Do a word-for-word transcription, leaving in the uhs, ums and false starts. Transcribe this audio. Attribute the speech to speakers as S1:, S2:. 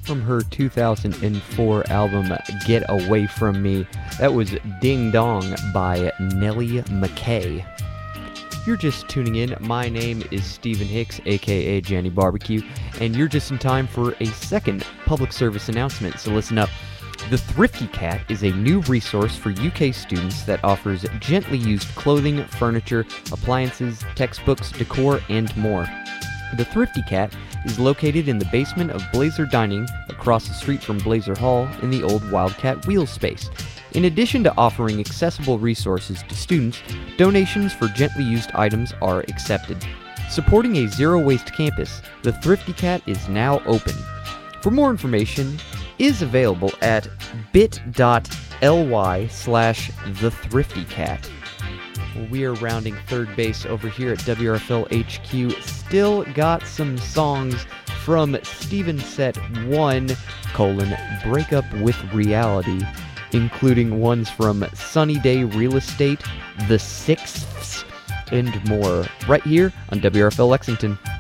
S1: From her two thousand four album Get Away From Me, that was Ding Dong by Nellie McKay. If you're just tuning in, my name is Stephen Hicks, aka Janny Barbecue, and you're just in time for a second public service announcement, so listen up. The Thrifty Cat is a new resource for U K students that offers gently used clothing, furniture, appliances, textbooks, decor, and more. The Thrifty Cat is located in the basement of Blazer Dining, across the street from Blazer Hall in the old Wildcat Wheel space. In addition to offering accessible resources to students, donations for gently used items are accepted. Supporting a zero-waste campus, the Thrifty Cat is now open. For more information, is available at bit.ly slash thethriftycat. We are rounding third base over here at W R F L H Q. Still got some songs from Steven Set one, colon, Break Up With Reality, including ones from Sunny Day Real Estate, The Sixths, and more, right here on W R F L Lexington.